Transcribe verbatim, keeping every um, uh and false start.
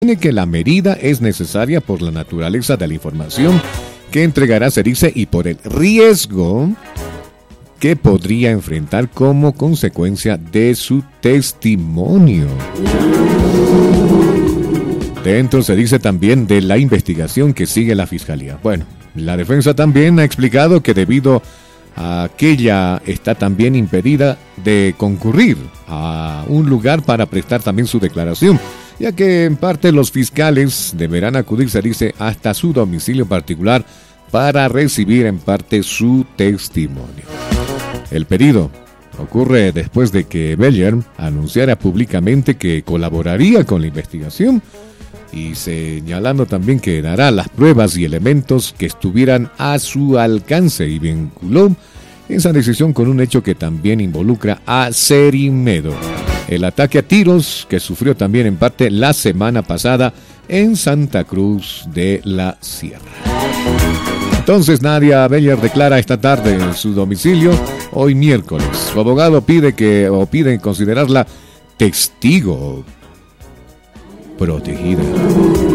que la medida es necesaria por la naturaleza de la información que entregará, se dice, y por el riesgo que podría enfrentar como consecuencia de su testimonio. Dentro se dice también de la investigación que sigue la Fiscalía. Bueno, la defensa también ha explicado que debido a que ella está también impedida de concurrir a un lugar para prestar también su declaración, ya que en parte los fiscales deberán acudir, se dice, hasta su domicilio particular para recibir en parte su testimonio. El pedido ocurre después de que Beller anunciara públicamente que colaboraría con la investigación y señalando también que dará las pruebas y elementos que estuvieran a su alcance, y vinculó esa decisión con un hecho que también involucra a Cerimedo, el ataque a tiros que sufrió también en parte la semana pasada en Santa Cruz de la Sierra. Entonces Nadia Beller declara esta tarde en su domicilio, hoy miércoles. Su abogado pide que o pide considerarla testigo protegida.